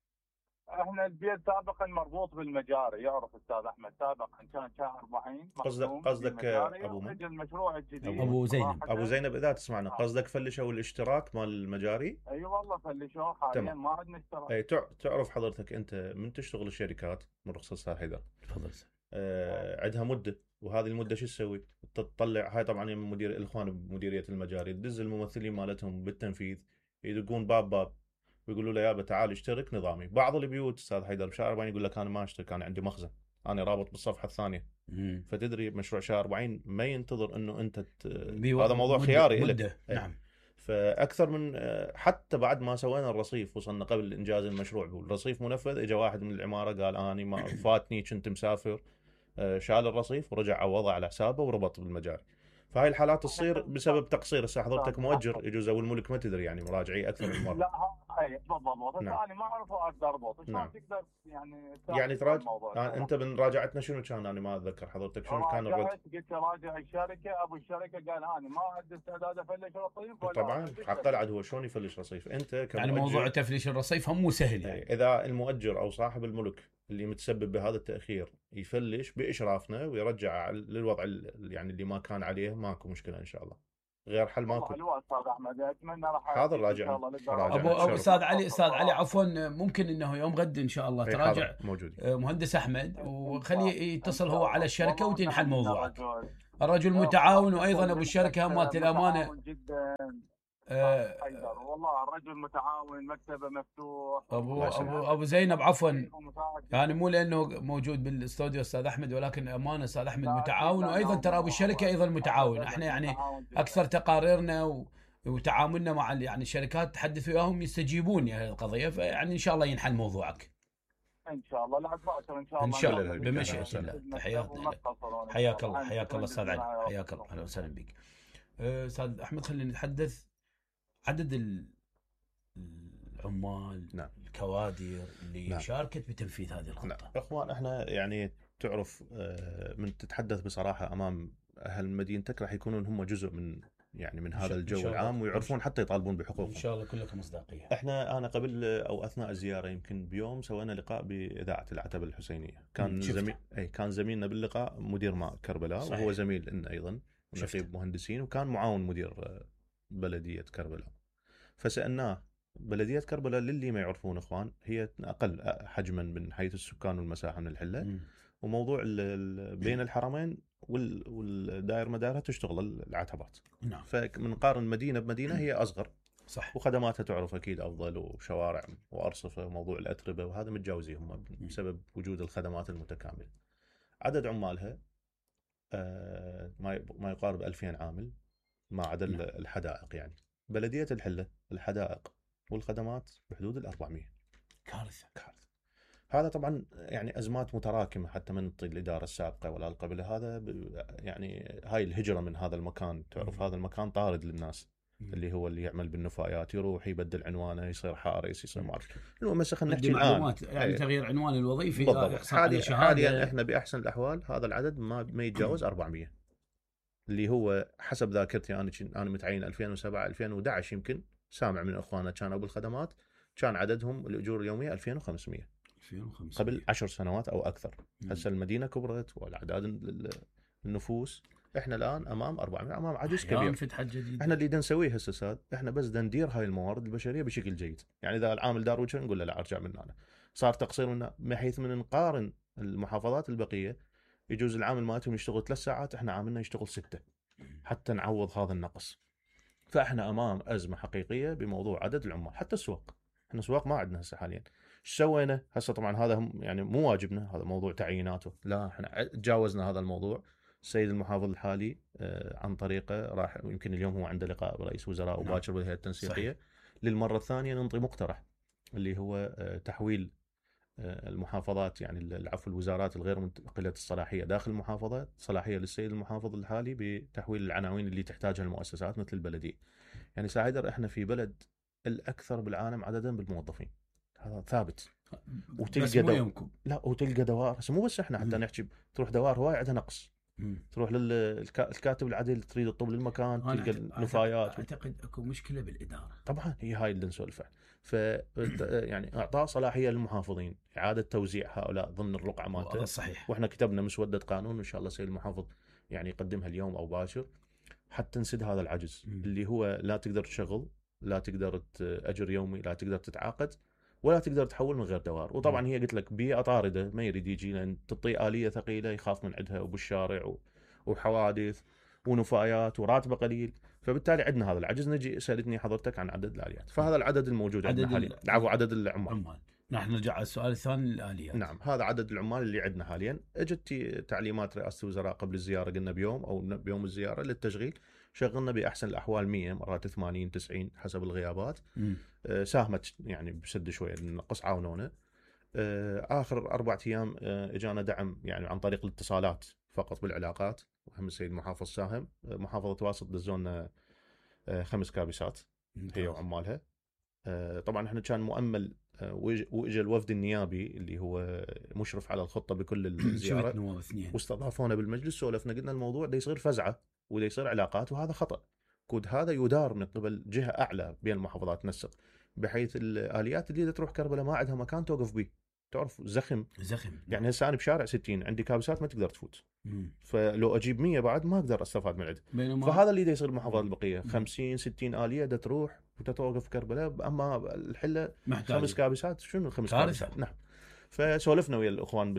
احنا البيت سابقا مربوط بالمجاري، يعرف استاذ احمد، سابقا كان شهر 40. قصدك ابو من المشروع الجديد ابو زينب. ابو زينب اذا تسمعنا، قصدك فلشوا الاشتراك مال المجاري؟ اي والله فلشوه حاليا ما عندنا اشتراك. اي تعرف حضرتك انت من تشتغل الشركات من رخصة استاذ حيدر، تفضل. عندها مده، وهذه المده شو تسوي؟ تطلع هاي طبعا من مدير الاخوان بمديريه المجاري، تدز الممثلين مالتهم بالتنفيذ يدقون باب ويقولوا له يابا تعال اشترك نظامي. بعض البيوت استاذ حيدر بشارع 40 يقول لك انا ما اشترك، انا عندي مخزن، انا رابط بالصفحه الثانيه. فتدري مشروع شارع 40 ما ينتظر انه انت هذا موضوع خياري لك. نعم. فاكثر من حتى بعد ما سوينا الرصيف وصلنا قبل انجاز المشروع والرصيف منفذ، اجى واحد من العماره قال اني ما فاتني كنت مسافر، شال الرصيف ورجع عوضه على حسابه وربط بالمجاري. فهاي الحالات تصير بسبب تقصير. هسه حضرتك مؤجر يجوز او الملك ما تدري، يعني مراجعي اكثر من مره. لا اي بالضبط. نعم. انا ما اعرف اقدر اربط. نعم. تقدر يعني تراجع. انت من راجعتنا شنو كان؟ انا ما اتذكر حضرتك شنو كان الرد. قلت راجع الشركه، ابو الشركه قال انا ما عندي استعداد افلش رصيف. طبعا حق العد هو شلون يفلش رصيف. انت كمؤجر يعني موضوع تفليش الرصيف هم مو سهل يعني. اذا المؤجر او صاحب الملك اللي متسبب بهذا التاخير يفلش باشرافنا ويرجع للوضع يعني اللي ما كان عليه، ماكو مشكله ان شاء الله. غير حل ماكو. استاذ احمد اتمنى راح حاضر راجع. ابو استاذ علي عفوا، ممكن انه يوم غد ان شاء الله تراجع مهندس احمد وخليه يتصل هو على الشركه وتنحل موضوعك. الرجل متعاون، وايضا ابو الشركه مالت الامانه والله الرجل متعاون، مكتبه مفتوح. ابو زينب عفوا، يعني مو لانه موجود بالاستوديو استاذ احمد، ولكن امانه استاذ احمد متعاون، وايضا ترى ابو الشركه ايضا متعاون. احنا يعني اكثر تقاريرنا وتعاملنا مع يعني الشركات تحدث وياهم يستجيبون يعني القضيه، فيعني ان شاء الله ينحل موضوعك ان شاء الله. لا باكر ان شاء الله. ان شاء الله بمشيئه الله. حياك الله استاذ علي، حياك الله، اهلا وسهلا بك. استاذ احمد، خلينا نتحدث عدد العمال. نعم. الكوادر اللي نعم. شاركت بتنفيذ هذه الخطة. نعم. اخوان احنا يعني تعرف من تتحدث بصراحه امام اهل مدينتك راح يكونون هم جزء من يعني من هذا الجو العام، ويعرفون حتى يطالبون بحقوقهم. ان شاء الله كلكم مصداقيه. انا قبل او اثناء الزياره يمكن بيوم سوينا لقاء باذاعه العتبه الحسينيه. كان زميلنا باللقاء مدير ماء كربلاء. صحيح. وهو زميل لنا ايضا نقيب مهندسين، وكان معاون مدير بلديه كربلاء. فسالناه بلديه كربلاء للي ما يعرفون اخوان هي اقل حجما من حيث السكان والمساحه من الحله، وموضوع بين الحرمين والدائر مدارها تشتغل العتبات. نعم. فمنقارن مدينه بمدينه هي اصغر. صح. وخدماتها تعرف اكيد افضل، وشوارع وارصفه وموضوع الاتربه وهذا متجاوزيهم بسبب وجود الخدمات المتكامله. عدد عمالها ما يقارب 2000 عامل ما عدا الحدائق. يعني بلديه الحله الحدائق والخدمات بحدود 400. كارثه. هذا طبعا يعني ازمات متراكمه حتى من الاداره السابقه ولا قبل هذا. يعني هاي الهجره من هذا المكان، تعرف هذا المكان طارد للناس. اللي يعمل بالنفايات يروح يبدل عنوانه، يصير حارس، يصير ما اعرف. المهم بس خلينا نحكي الان يعني تغيير عنوان الوظيفي. حاليا احنا باحسن الاحوال هذا العدد ما يتجاوز 400، اللي هو حسب ذاكرتي انا متعين 2007 2011 يمكن سامع من اخواننا كانوا بالخدمات كان عددهم الاجور اليوميه 2500 قبل 10 سنوات او اكثر. هسه المدينه كبرت والاعداد النفوس، احنا الان امام 400، امام عجز كبير. احنا اللي نسويه هسه استاذ، احنا بس ندير هاي الموارد البشريه بشكل جيد. يعني اذا العامل دار وجه نقول له لا ارجع من هنا، صار تقصير منا بحيث من نقارن المحافظات البقيه يجوز العامل مالتهم يشتغل 3 ساعات، احنا عاملنا يشتغل 6 حتى نعوض هذا النقص. فاحنا امام ازمه حقيقيه بموضوع عدد العمال. حتى السواق، احنا سواق ما عندنا هسه حاليا. ايش سوينا هسه؟ طبعا هذا يعني مو واجبنا، هذا موضوع تعييناته، لا احنا تجاوزنا هذا الموضوع. السيد المحافظ الحالي عن طريقه راح يمكن اليوم هو عنده لقاء برئيس وزراء وباكر بالهيئة التنسيقية. صحيح. للمرة الثانية ننطي مقترح اللي هو تحويل المحافظات، يعني العفو الوزارات الغير منتقلة الصلاحية داخل المحافظة صلاحية للسيد المحافظ الحالي بتحويل العناوين اللي تحتاجها المؤسسات مثل البلدية. يعني ساعدر احنا في بلد الأكثر بالعالم عددا بالموظفين، هذا ثابت. وتلقى لا وتلقى دوائر، مو بس احنا حتى نحكي، تروح دوائر هواي عندها نقص. تروح للكاتب العدل تريد تطب للمكان تلقى نفايات. اعتقد اكو مشكله بالاداره طبعا، هي هاي اللي نسولفها. يعني اعطاء صلاحيه للمحافظين اعاده توزيع هؤلاء ضمن الرقعه مالته. صحيح. واحنا كتبنا مسوده قانون، وان شاء الله سيد المحافظ يعني يقدمها اليوم او باكر حتى نسد هذا العجز. اللي هو لا تقدر تشغل، لا تقدر اجر يومي، لا تقدر تتعاقد، ولا تقدر تحول من غير دوار. وطبعا هي قلت لك بيئه طارده، ما يريد يجي لان تعطي اليه ثقيله يخاف من عندها وبالشارع وحوادث ونفايات وراتبه قليل. فبالتالي عندنا هذا العجز. نجي سالتني حضرتك عن عدد الاليات، فهذا العدد الموجود عندنا حاليا. عدد العمال. نحن نرجع على السؤال الثاني للاليات. نعم، هذا عدد العمال اللي عندنا حاليا. اجت تعليمات رئاسه الوزراء قبل الزياره، قلنا بيوم او بيوم الزياره للتشغيل. شغلنا باحسن الاحوال 100 مرات 80 90 حسب الغيابات. ساهمت يعني بسد شويه النقص، عاونونا. اخر 4 ايام اجانا دعم يعني عن طريق الاتصالات فقط بالعلاقات، وهم السيد المحافظ ساهم. محافظه واسط دزونا 5 كابسات هي وعمالها. طبعا احنا كان مؤمل واجى الوفد النيابي اللي هو مشرف على الخطه بكل الزياره واستضافونا بالمجلس. سولفنا قلنا الموضوع ده يصير فزعه وده يصير علاقات، وهذا خطا. كود هذا يدار من قبل جهه اعلى بين المحافظات، تنسق بحيث الاليات اللي تروح كربلاء ما عندها مكان توقف به. تعرف زخم يعني هسه انا بشارع 60 عندي كابسات ما تقدر تفوت. فلو اجيب 100 بعد ما اقدر استفاد من عندها. فهذا اللي يصير المحافظات البقيه 50 60 اليه تروح وتتوقف كربلاء. اما الحله 5 كابسات، شنو 5 كابسات؟ نعم. فسولفنا ويا الاخوان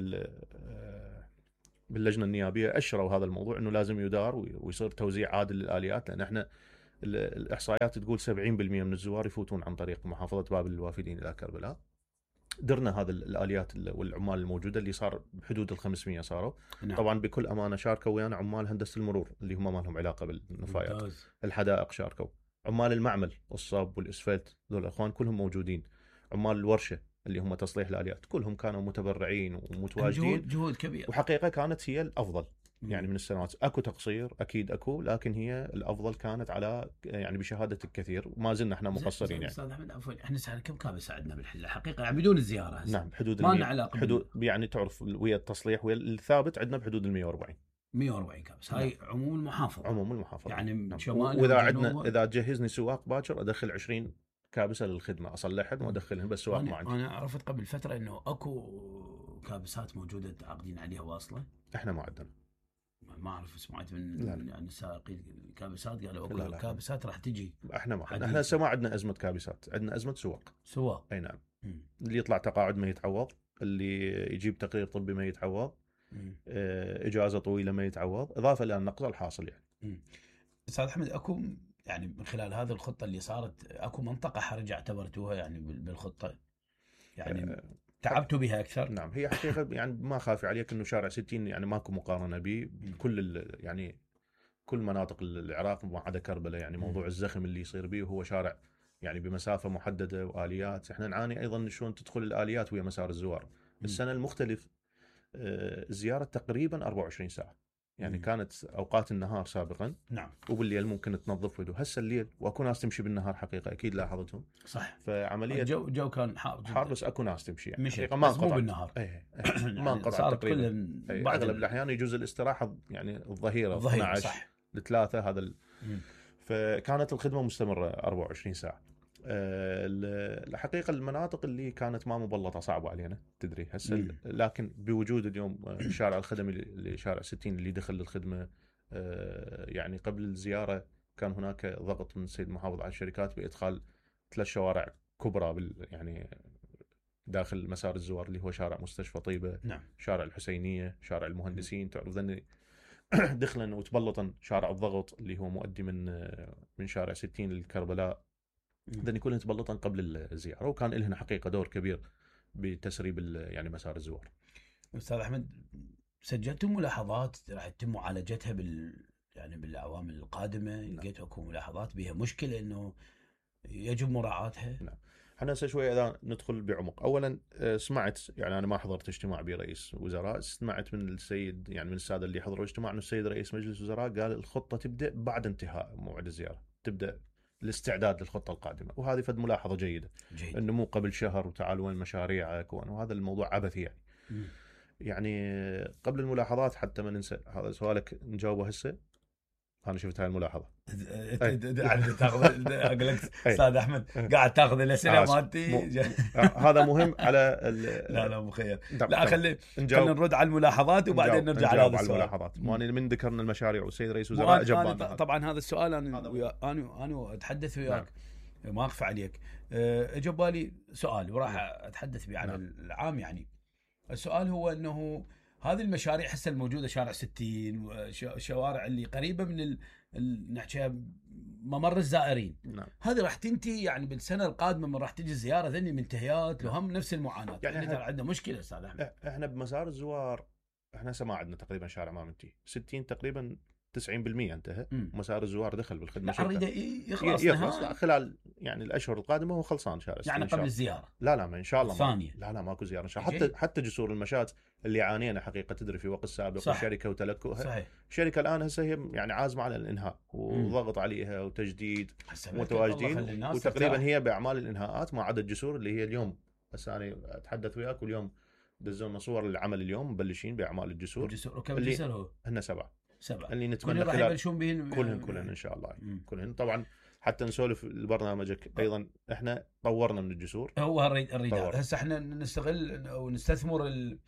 باللجنه النيابيه، اشروا هذا الموضوع انه لازم يدار ويصير توزيع عادل للاليات، لان احنا الاحصائيات تقول 70% من الزوار يفوتون عن طريق محافظه بابل الوافدين الى كربلاء. درنا هذا الاليات والعمال الموجوده اللي صار بحدود ال 500 صاروا. نعم. طبعا بكل امانه شاركوا ويانا عمال هندسه المرور اللي هم ما لهم علاقه بالنفايات. الحدائق شاركوا، عمال المعمل والصب والاسفلت، ذول الاخوان كلهم موجودين. عمال الورشه اللي هم تصليح الاليات كلهم كانوا متبرعين ومتواجدين. جهود كبيره، وحقيقه كانت هي الافضل. يعني من السنوات اكو تقصير اكيد اكو، لكن هي الافضل كانت على يعني بشهاده الكثير، وما زلنا احنا مقصرين. يعني استاذ احمد عفوا، احنا ساعه كم كابس عندنا بالحله حقيقه يعني بدون الزياره؟ نعم، حدود ما لنا علاقه حدود يعني تعرف ويا التصليح ويا الثابت عندنا بحدود ال 140 كابس. هاي نعم. عموم المحافظه يعني نعم. شمال واذا عندنا اذا تجهزني سواق باكر ادخل 20 كابسه للخدمه، اصلحهم وادخلهم، بس سواق ما عندي. انا عرفت قبل فتره انه اكو كابسات موجوده عاقدين عليها واصله. احنا ما عندنا، ما اعرف، سمعت من يعني سائقين الكابسات قالوا اكو كابسات راح تجي. احنا ما احنا هسه ما عندنا ازمه كابسات، عندنا ازمه سواق. اي نعم. اللي يطلع تقاعد ما يتعوض، اللي يجيب تقرير طبي ما يتعوض، اجازه طويله ما يتعوض، اضافه الى النقص الحاصل. يعني استاذ احمد، اكو يعني من خلال هذه الخطه اللي صارت اكو منطقه حرج اعتبرتوها يعني بالخطه يعني تعبتوا بها اكثر؟ نعم، هي حقيقه يعني ما خافي عليك انه شارع 60 يعني ماكو مقارنه به بكل يعني كل مناطق العراق ما عدا كربلاء. يعني موضوع الزخم اللي يصير به، وهو شارع يعني بمسافه محدده واليات. احنا نعاني ايضا شلون تدخل الاليات ويا مسار الزوار. السنه المختلف الزياره تقريبا 24 ساعه. يعني كانت اوقات النهار سابقا. نعم. وبالليل ممكن تنظف هدوء. هسه الليل واكو ناس تمشي بالنهار حقيقه، اكيد لاحظتهم. صح. فعمليه الجو كان حار بس اكو ناس تمشي يعني حقيقه ما انقطع بالنهار. ما انقطع تقريبا. اغلب الاحيان يجوز الاستراحه يعني الظهيره 12 ل 3 هذا فكانت الخدمه مستمره 24 ساعه. الحقيقه المناطق اللي كانت ما مبلطه صعبه علينا تدري هسه. لكن بوجود اليوم الشارع الخدمي لشارع 60 اللي دخل للخدمه، يعني قبل الزياره كان هناك ضغط من السيد المحافظ على الشركات بادخال 3 شوارع كبرى يعني داخل مسار الزوار، اللي هو شارع مستشفى طيبه. نعم. شارع الحسينيه، شارع المهندسين. تعرف ذني دخلا وتبلطا شارع الضغط اللي هو مؤدي من شارع 60 للكربلاء. ذني كلهم تبلطا قبل الزياره، وكان لهم حقيقه دور كبير بتسريب يعني مسار الزوار. استاذ احمد، سجلتم ملاحظات راح يتم معالجتها يعني بالاعوام القادمه؟ لقيتوا اكو ملاحظات بها مشكله انه يجب مراعاتها؟ نعم. احنا هسه شوي اذا ندخل بعمق. اولا سمعت، يعني انا ما حضرت اجتماع برئيس وزراء، سمعت من السيد، يعني من الساده اللي حضروا الاجتماع، انه السيد رئيس مجلس الوزراء قال الخطه تبدا بعد انتهاء موعد الزياره، تبدا الاستعداد للخطه القادمه، وهذه فد ملاحظه جيده. انه مو قبل شهر وتعال وين مشاريعك، وهذا الموضوع عبثي يعني. يعني قبل الملاحظات حتى ما ننسى هذا سؤالك نجاوبه هسه. انا شفت هاي الملاحظه. تاخذ اقول لك استاذ احمد قاعد تاخذ الاسئله مالتي. هذا مهم على لا مو خير. لا خلينا نرد على الملاحظات وبعدين نرجع على هذا السؤال. الملاحظات. وانا من ذكرنا المشاريع والسيد رئيس الوزراء اجاب. طبعا هذا السؤال انا اتحدث وياك ما اخفى عليك. اجى بالي سؤال وراح اتحدث به عن العام. يعني السؤال هو انه هذه المشاريع هسه الموجوده شارع 60 شوارع اللي قريبه من نحكي ممر الزائرين، هذه راح تنتهي يعني بالسنه القادمه من راح تجي الزياره ذني منتهيات لهم نفس المعاناه. يعني ترى عندنا مشكله استاذ احمد. احنا بمسار الزوار احنا ما عندنا تقريبا شارع ما منتهي، 60 تقريبا 90% انتهى. مسار الزوار دخل بالخدمه. لا يخلص خلال يعني الاشهر القادمه هو خلصان شارع 60 يعني قبل الزياره. لا ما ان شاء الله ثانيه. لا ماكو زياره ان شاء الله. حتى جسور المشات اللي عانينا حقيقه تدري في وقت سابق وشركه وتلكؤها. صحيح. الشركه الان هسه هي يعني عازمه على الانهاء وضغط عليها وتجديد متواجدين، وتقريبا هي باعمال الانهاءات ما عدا الجسور اللي هي اليوم. بس انا اتحدث وياك واليوم دزلنا صور العمل اليوم مبلشين باعمال الجسور. وكم جسر هو؟ هن 7 اللي نتمنى راح يبلشون بهن كلهن ان شاء الله. كلهن طبعا. حتى نسولف برنامجك ايضا احنا طورنا من الجسور. هو الريد هسه احنا نستغل او نستثمر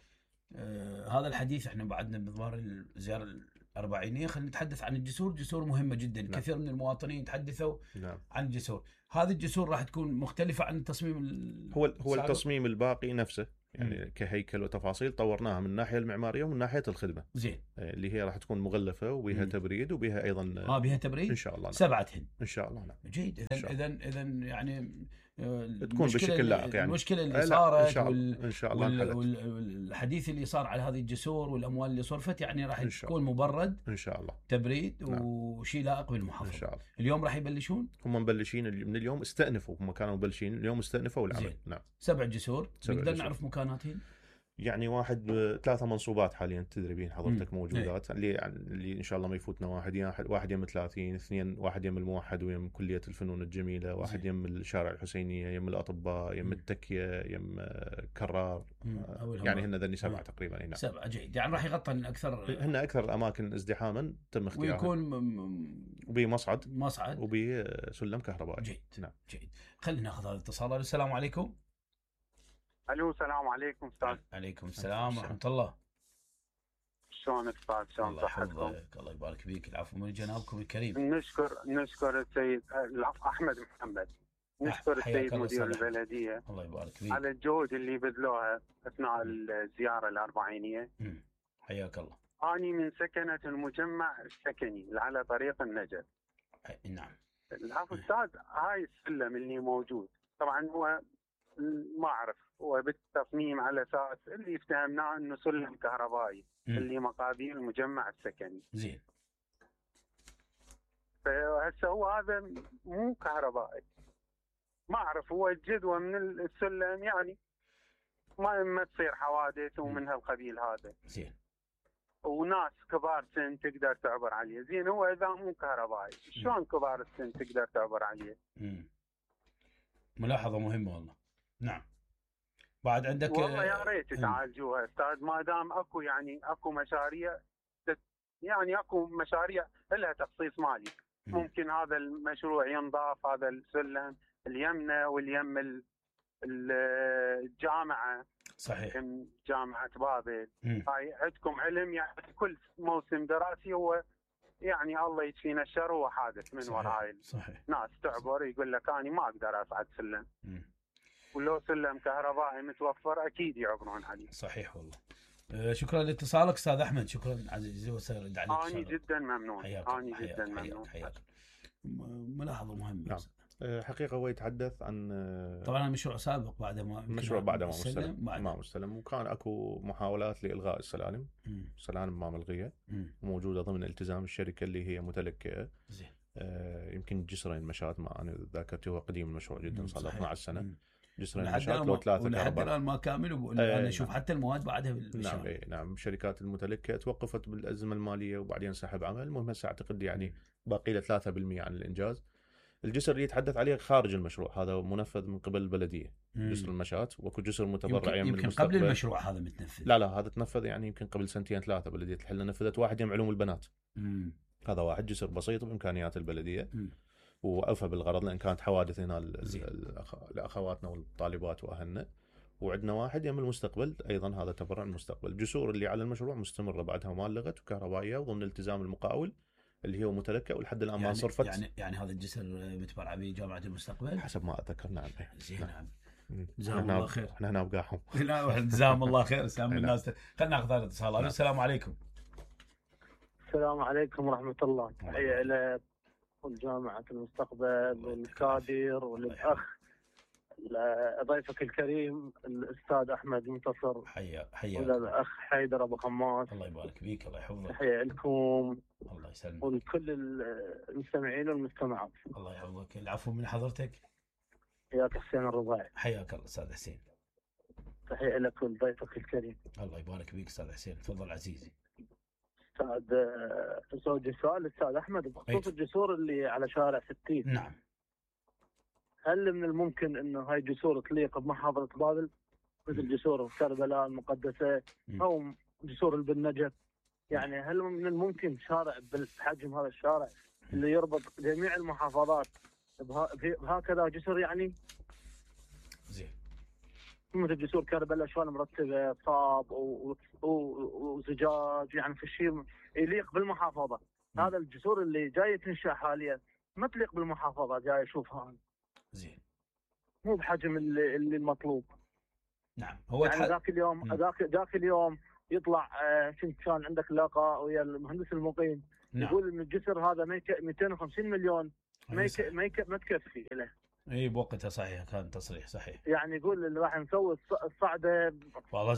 هذا الحديث. احنا بعدنا بمضمار الزياره الأربعينية خلينا نتحدث عن الجسور. جسور مهمه جدا. نعم. كثير من المواطنين تحدثوا عن الجسور. هذه الجسور راح تكون مختلفه عن التصميم هو التصميم الباقي نفسه يعني كهيكل وتفاصيل طورناها من الناحيه المعماريه ومن ناحيه الخدمه. زين. اللي هي راح تكون مغلفه وبها تبريد وبها ايضا بها تبريد ان شاء الله. 7 ان شاء الله. نعم. جيد. اذا يعني تكون بشكل لائق. يعني المشكله اللي صارت ان شاء الله والحديث اللي صار على هذه الجسور والاموال اللي صرفت يعني راح تكون مبرد ان شاء الله، تبريد. نعم. وشيء لائق بالمحافظه ان شاء الله. اليوم راح يبلشون. هم مبلشين من اليوم. استأنفوا. هم كانوا مبلشين اليوم استأنفوا العمل. نعم. 7 جسور. نقدر نعرف مكاناتهم؟ يعني 3 منصوبات حاليا تدريبين حضرتك موجودات. اللي ان شاء الله ما يفوتنا واحد يم 30، 2 واحد يم الموحد ويم كلية الفنون الجميلة، واحد يم الشارع الحسينية، يم الأطباء، يم التكية، يم كرار. يعني هن ذني 7 تقريبا. نعم. 7 جيد. يعني راح يغطي هن أكثر الأماكن ازدحاما تم اختيارها. ويكون بمصعد وبسلم كهربائي. جيد. نعم. جيد. خلينا ناخذ هذا الاتصال. السلام عليكم. الو السلام عليكم استاذ. عليكم السلام ورحمه الله. شلونك استاذ؟ شلون صحتكم؟ الله يبارك فيك. العفو من جنابكم الكريم. نشكر السيد احمد محمد. نشكر السيد مدير البلديه الله يبارك فيك على الجهود اللي بذلوها اثناء الزياره الأربعينيه. حياك الله. اني من سكنه المجمع السكني على طريق النجف. نعم. العفو استاذ. هاي السلم اللي موجود طبعا هو ما اعرف هو بالتصميم على اساس اللي افتهمناه انه سلم كهربائي اللي مقابل المجمع السكني. زين. فهسه هو هذا مو كهربائي. ما اعرف هو الجدوى من السلم يعني ما تصير حوادث ومن هالقبيل هذا. زين. وناس كبار سن تقدر تعبر عليه. زين هو اذا مو كهربائي شلون كبار السن تقدر تعبر عليه؟ ملاحظه مهمه والله. نعم. بعد عندك والله يا ريت تعالجوها استاذ. ما دام اكو يعني اكو مشاريع لها تخصيص مالي. ممكن هذا المشروع ينضاف. هذا السلم اليمنى واليم الجامعه. صحيح. جامعه بابل. هاي عندكم علم يعني كل موسم دراسي هو يعني الله يكفينا الشر هو حادث من وراء. صحيح. ناس تعبر يقول لك انا ما اقدر اصعد سلم. ولو سلم كهربائي متوفر اكيد يعبرون عليه. صحيح والله. شكرا لاتصالك استاذ احمد. شكرا عزيزي وسهلا عليك. اني جدا ممنون. حياك. جدا ممنون. ملاحظه مهمه. نعم. حقيقه هو يتحدث عن طبعا مشروع سابق بعد ما ما مستلم، وكان اكو محاولات لالغاء السلالم. السلالم ما ملغيه، موجوده ضمن التزام الشركه اللي هي متلكئه. زين. يمكن جسرين مشاة، ما انا ذاكرتي، هو قديم المشروع جدا، صار له 12 سنه. جسرين مشاة لو 3 لحد الان ما كامل. انا اشوف حتى المواد بعدها نعم. نعم. شركات المتلكئه توقفت بالازمه الماليه وبعدين سحب عمل. المهم هسه اعتقد يعني باقي له 3% عن الانجاز. الجسر اللي يتحدث عليه خارج المشروع، هذا منفذ من قبل البلديه. جسر المشاة، واكو جسر متبرعين يمكن قبل المشروع هذا متنفذ. لا هذا تنفذ يعني يمكن قبل 2-3 بلديه الحله نفذت واحد يم علوم البنات. هذا واحد جسر بسيط بامكانيات البلديه، واوفى بالغرض لان كانت حوادث هنا لاخواتنا والطالبات واهلنا. وعندنا واحد يم المستقبل ايضا، هذا تبرع المستقبل. الجسور اللي على المشروع مستمره بعدها ما لغت وكهربائيه وضمن التزام المقاول اللي هو متلكئ، ولحد الان ما صرفت. يعني هذا الجسر متبرع به جامعه المستقبل حسب ما اتذكر. نعم. زين. نعم. جزاهم الله خير. احنا هنا وقاهم. لا جزاهم الله خير. سلام الناس. خلينا ناخذ هذا الاتصال. السلام عليكم. السلام عليكم ورحمه الله. تحيه الى جامعه المستقبل والكادر والاخ ضيفك الكريم الاستاذ احمد منتصر. حيا والاخ حيدر ابو خماس. الله يبارك فيك. الله يحفظك. تحيه لكم. الله يسلمك. ولكل المستمعين والمستمعات. الله يحفظك. العفو من حضرتك. حياك حسين الرضاعي. حياك الله استاذ حسين. تحيه لك ولضيفك الكريم. الله يبارك فيك استاذ حسين. تفضل عزيزي. استاذ زوجي سؤال الاستاذ احمد بخصوص الجسور اللي على شارع 60. نعم. هل من الممكن انه هاي جسور تليق بمحافظه بابل مثل جسور كربلاء المقدسه او جسور البنجف؟ يعني هل من الممكن شارع بالحجم هذا الشارع اللي يربط جميع المحافظات بهكذا جسر يعني؟ زين. مثل جسور كربلاء شلون مرتبه صاب وزجاج، يعني في شيء يليق بالمحافظه. هذا الجسور اللي جايه تنشا حاليا ما تليق بالمحافظه، جاي اشوفها زين، مو بحجم اللي المطلوب. نعم. هو يعني ذاك اليوم يطلع كان عندك لقاء ويا المهندس المقيم. نعم. يقول ان الجسر هذا 250 مليون ما تكفي له. اي بوقتها صحيح، كان تصريح صحيح. يعني يقول اللي راح نسوي الصعده والله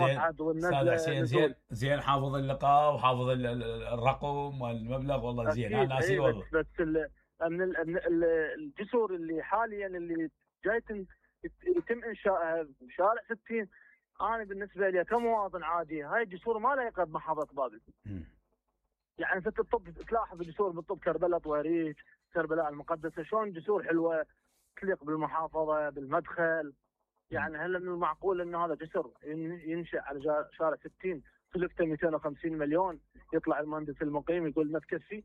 زين حافظ اللقاء وحافظ الرقم والمبلغ، والله زين. انا ناسي والله. بس من الجسور اللي حاليا اللي جاي يتم انشائها بشارع 60، انا بالنسبه لي كمواطن عادي هاي الجسور ما لايقه بمحافظه بابل. يعني في الطب تلاحظ الجسور بالطب كربلاء طويريج، كربلاء المقدسه، شلون جسور حلوه تليق بالمحافظه بالمدخل. يعني هل من المعقول ان هذا جسر ينشا على شارع 60 كلفته 250 مليون يطلع المهندس المقيم يقول ما تكفي؟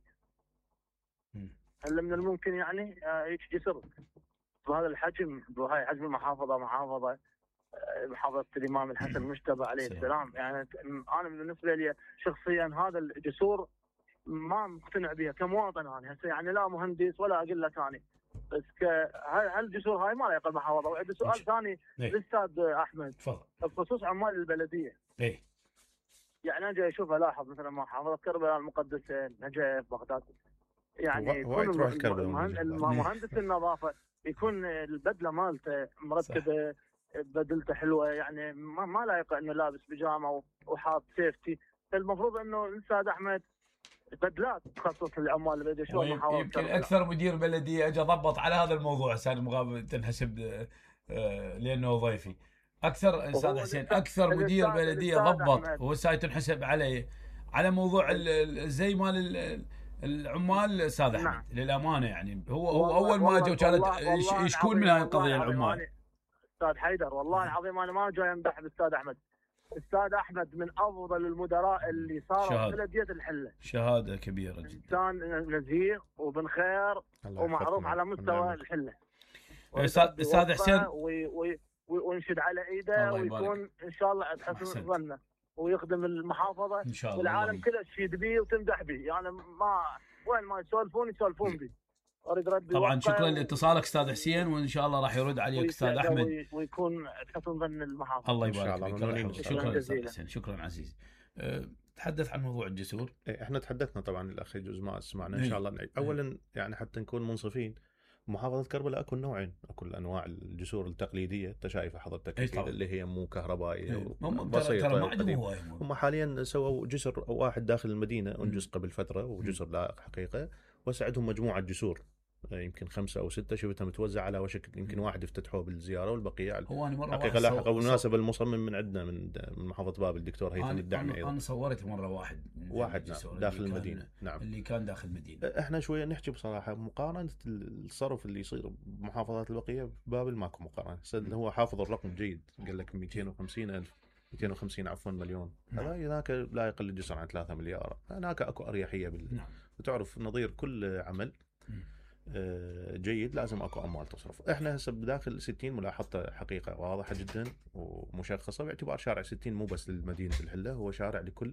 هل من الممكن يعني هيك جسر بهذا الحجم بهاي حجم المحافظه محافظه الامام الحسن المجتبى عليه السلام؟ يعني انا بالنسبه لي شخصيا هذا الجسور ما مقتنع بها كمواطن. انا هسه يعني لا مهندس ولا اقول لك ثاني، بس هالجسور هاي ما لايقه بالمحافظه. وعندي سؤال ثاني للاستاذ احمد بخصوص عمال البلديه. يعني انا جاي اشوف الاحظ مثلا محافظه كربلاء المقدسه، نجف، بغداد، يعني يكون مهندس النظافه يكون البدله مالته مرتبه، بدلته حلوه، يعني ما لايقه انه لابس بيجامه وحاط سيفتي. المفروض انه الاستاذ احمد بدلات تخصص العمال البلديه. شلون محافظه يمكن اكثر مدير بلديه اجى ضبط على هذا الموضوع عشان المقابله تنحسب لانه ضيفي. اكثر استاذ حسين، اكثر مدير بلديه ضبط وهسه تنحسب عليه على موضوع زي مال العمال استاذ احمد. نعم. للامانه يعني هو اول ما اجى كانت يشكون من هاي القضيه العمال. استاذ حيدر والله العظيم انا ما جاي امدح بالاستاذ احمد. استاذ احمد من افضل المدراء اللي صاروا بلديه الحله. شهاده كبيره جدا. انسان نزيه وبن خير ومعروف على مستوى الحله. استاذ حسين وينشد على ايده ويكون ان شاء الله بحسن ظنه ويخدم المحافظه ان شاء الله. والعالم كله تشيد به وتمدح به. يعني وين ما يسولفون به. طبعا شكرا لاتصالك استاذ حسين، وان شاء الله راح يرد عليك استاذ احمد ويكون بحسن ظن المحافظه. الله يبارك فيك. شكرا استاذ حسين. شكرا عزيزي. تحدث عن موضوع الجسور. احنا تحدثنا طبعا الاخ جزء ما سمعنا ان شاء الله نعيد. اولا يعني حتى نكون منصفين، محافظة كربلاء اكو نوعين، اكو انواع الجسور التقليديه انت شايفه حضرتك اللي هي مو كهربائيه بسيطه. هم حاليا سووا جسر واحد داخل المدينه انجز قبل فتره وجسر لائق حقيقه، وسعدهم مجموعه جسور يمكن 5 أو 6 شفتها متوزعه على وشك، يمكن واحد افتتحوه بالزياره والبقيه حقيقه لاحقه. وبالمناسبه المصمم من عندنا من محافظه بابل الدكتور هيثم الدعمي ايضا. انا صورت مره واحد داخل المدينه. نعم اللي كان داخل المدينه. احنا شويه نحكي بصراحه مقارنه الصرف اللي يصير بمحافظات البقيه بابل ماكو مقارنه. هو حافظ الرقم جيد، قال لك 250 عفوا مليون، هذاك لا يقل جسر عن 3 مليار. هناك اكو اريحيه وتعرف نظير كل عمل جيد لازم اكو اموال تصرف. احنا هسه بداخل 60 ملاحظه حقيقه واضحه جدا ومشخصه، باعتبار شارع 60 مو بس لمدينه الحله، هو شارع لكل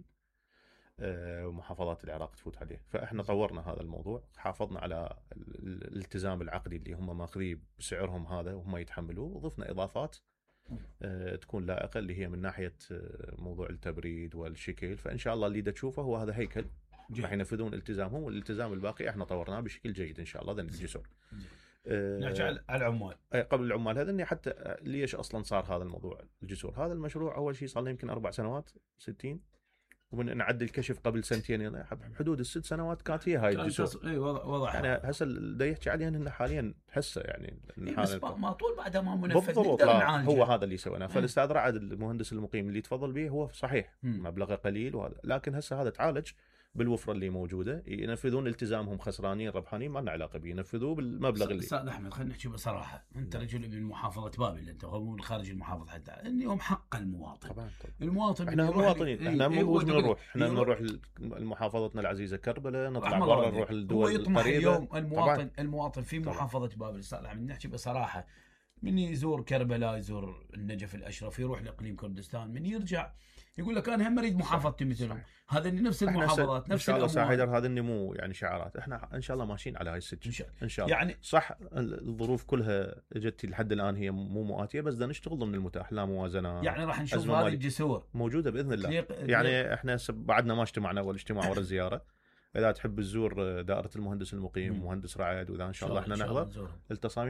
محافظات العراق تفوت عليه. فاحنا طورنا هذا الموضوع، حافظنا على الالتزام العقدي اللي هم ماخذيه بسعرهم هذا وهم يتحملوه، وضفنا اضافات تكون لائقه اللي هي من ناحيه موضوع التبريد والشكل. فان شاء الله اللي تشوفه هو هذا هيكل راح ينفذون التزامهم، والالتزام الباقي احنا طورناه بشكل جيد ان شاء الله. ذا الجسور نحكي على العمال. قبل العمال هذا اني حتى ليش اصلا صار هذا الموضوع الجسور. هذا المشروع اول شيء صار له يمكن 4 سنوات 60، ومن نعدل الكشف قبل سنتين حدود ال6 سنوات كانت هي هاي الجسور. اي واضح. يعني هسه دا يحكي عليها انه حاليا هسه يعني بس ما طول بعد ما منفذ هو هذا اللي سويناه. فالاستاذ رعد المهندس المقيم اللي تفضل به هو صحيح مبلغه قليل وهذا، لكن هسه هذا تعالج بالوفره اللي موجوده. ينفذون التزامهم خسرانين ربحانين ما لنا علاقه به، ينفذوه بالمبلغ اللي. استاذ احمد خلينا نحكي بصراحه، انت رجل من محافظه بابل، انت هو من خارج المحافظه حتى، اليوم حق المواطن. طبعا. المواطن احنا مواطنين، احنا مو نروح، احنا نروح لمحافظتنا العزيزه كربلاء، نطلع برا نروح للدول القريبه. اليوم المواطن في محافظه بابل، استاذ احمد نحكي بصراحه، من يزور كربلاء، يزور النجف الاشرف، يروح لاقليم كردستان، من يرجع يقول لك انا هم اريد محافظتي مثلهم. هذا نفس المحافظات نفس الاموال. ان شاء الله هذا النمو يعني شعارات. احنا ان شاء الله ماشيين على هاي السكه ان شاء الله. يعني صح الظروف كلها اجت لحد الان هي مو مؤاتيه، بس بدنا نشتغل ضمن المتاح، لا موازنه. يعني راح نشوف هذه الجسور موجوده باذن الله. يعني احنا بعدنا ما اجتمعنا ولا اجتماع ورا الزياره. اذا تحب تزور دائره المهندس المقيم مهندس رعد، واذا ان شاء الله احنا نحضر التصاميم